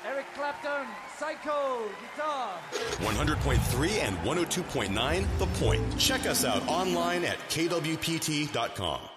Eric Clapton, Psycho, guitar. 100.3 and 102.9 The Point. Check us out online at kwpt.com.